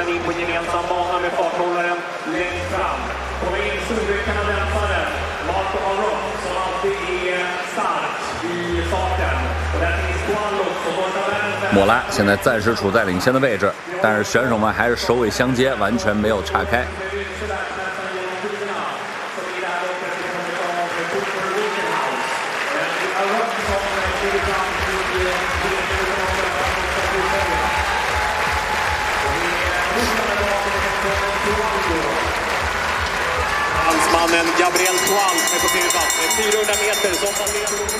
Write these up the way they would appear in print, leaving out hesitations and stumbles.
man in på gemensam bana med farthållaren längst fram. På väg in surkanadensaren Marco Arroyo som alltid är stark i farten. Och där finns Guanlos och Bordaberg. 莫拉现在暂时处在领先的位置，但是选手们还是首尾相接，完全没有岔开。 Fransmannen Gabriel Toal är på tredje plats med 400 meter som han leder.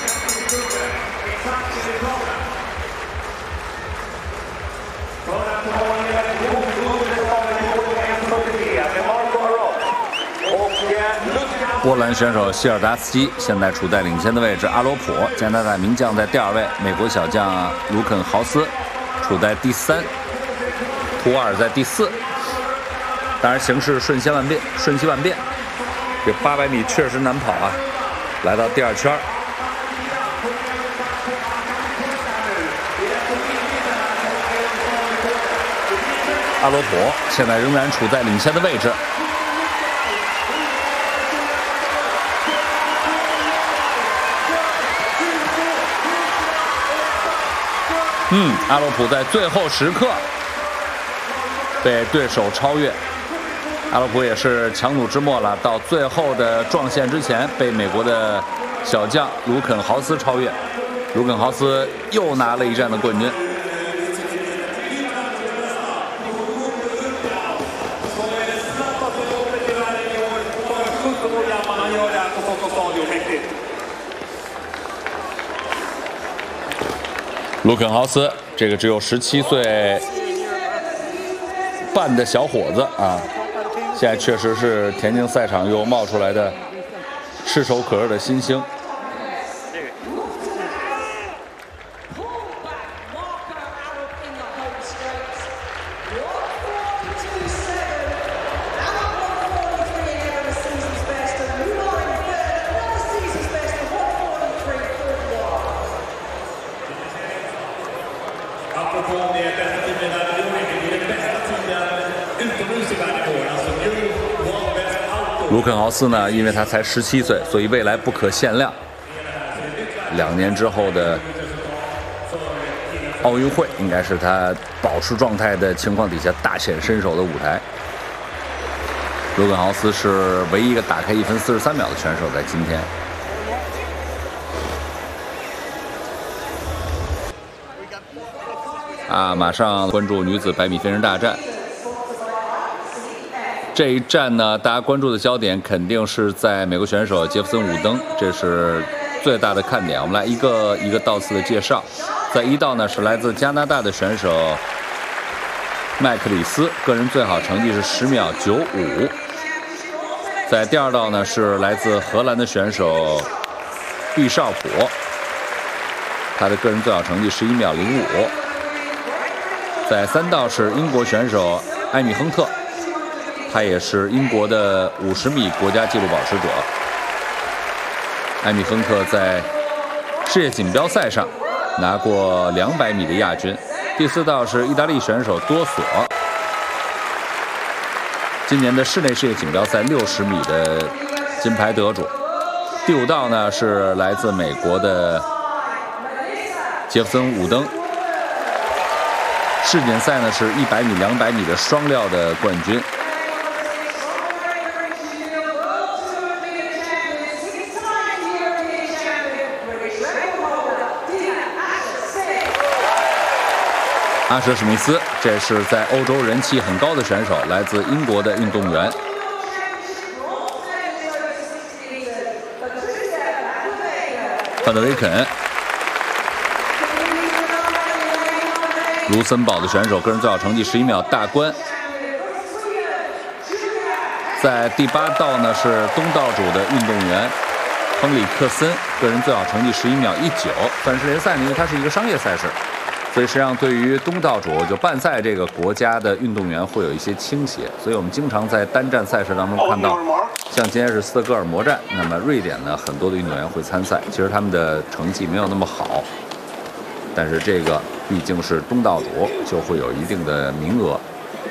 Marco Arroyo 波兰选手希尔达斯基现在处在领先的位置，阿罗普加拿大名将在第2位，美国小将卢肯豪斯处在第3，图尔在第4。当然，形势瞬息万变，这800米确实难跑啊！来到第2圈，阿罗普现在仍然处在领先的位置。 阿罗普在最后时刻被对手超越，阿罗普也是强弩之末了，到最后的撞线之前被美国的小将卢肯豪斯超越，卢肯豪斯又拿了一站的冠军。 卢肯豪斯，这个只有17岁半的小伙子啊，现在确实是田径赛场又冒出来的炙手可热的新星。卢肯豪斯呢，因为他才17岁，所以未来不可限量。2年之后的奥运会，应该是他保持状态的情况底下大显身手的舞台。卢肯豪斯是唯一一个打开1分43秒的选手，在今天。马上关注女子100米飞人大战。 这一站呢，大家关注的焦点肯定是在美国选手杰弗森·伍登，这是最大的看点。我们来一个一个道次的介绍。在1道呢是来自加拿大的选手麦克里斯，个人最好成绩是10秒95。在第2道呢是来自荷兰的选手毕绍普，他的个人最好成绩11秒05。在3道是英国选手埃米亨特。 他也是英国的50米国家纪录保持者。埃米亨特在世界锦标赛上拿过200米的亚军。第4道是意大利选手多索，今年的室内世界锦标赛60米的金牌得主。第5道呢是来自美国的杰弗森·伍登，世锦赛呢是100米、200米的双料的冠军。 阿舍史密斯，这是在欧洲人气很高的选手，来自英国的运动员。范德雷肯，卢森堡的选手，个人最好成绩11秒大关。在第8道呢是东道主的运动员亨里克森，个人最好成绩11秒19。算是联赛呢，因为它是一个商业赛事。 所以实际上，对于东道主就办赛这个国家的运动员会有一些倾斜，所以我们经常在单站赛事当中看到，像今天是斯德哥尔摩站，那么瑞典呢很多的运动员会参赛，其实他们的成绩没有那么好，但是这个毕竟是东道主，就会有一定的名额。